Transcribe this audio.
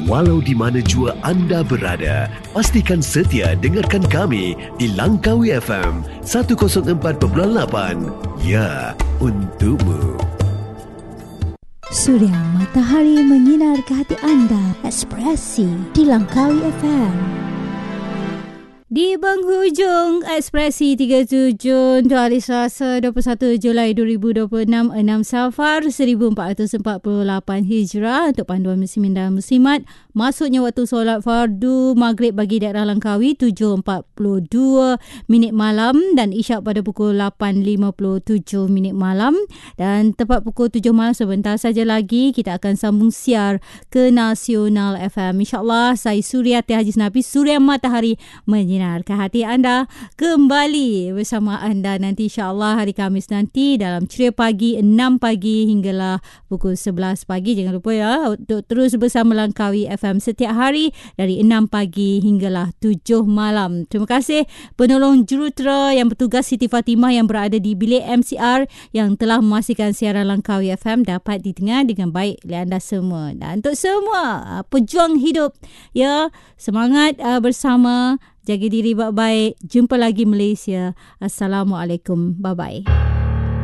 Walau di mana jua anda berada, pastikan setia dengarkan kami di Langkawi FM 104.8. Ya, untukmu. Suria matahari menyinar ke hati anda. Ekspresi di Langkawi FM. Di penghujung Ekspresi 37 untuk hari Selasa 21 Julai 2026, 6 Safar 1448 Hijrah untuk panduan muslimin dan muslimat. Masuknya waktu solat fardu Maghrib bagi daerah Langkawi 7.42 malam dan Isyak pada pukul 8.57 malam. Dan tepat pukul 7 malam sebentar saja lagi kita akan sambung siar ke Nasional FM. InsyaAllah saya Suriati Haji Nabi, Suria Matahari menyinar ke hati anda, kembali bersama anda nanti insyaAllah hari Khamis nanti dalam Ceria Pagi 6 pagi hinggalah pukul 11 pagi. Jangan lupa ya untuk terus bersama Langkawi FM setiap hari dari 6 pagi hinggalah 7 malam. Terima kasih penolong jurutera yang bertugas Siti Fatimah yang berada di bilik MCR yang telah memastikan siaran Langkawi FM dapat didengar dengan baik oleh anda semua. Dan untuk semua pejuang hidup, ya, semangat bersama. Jaga diri baik-baik. Jumpa lagi Malaysia. Assalamualaikum. Bye-bye.